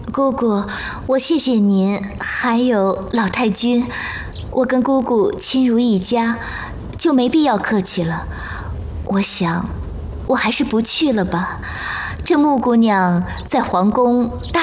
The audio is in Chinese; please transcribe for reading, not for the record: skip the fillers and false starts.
姑姑，我谢谢您，还有老太君，我跟姑姑亲如一家，就没必要客气了。我想，我还是不去了吧。这穆姑娘在皇宫大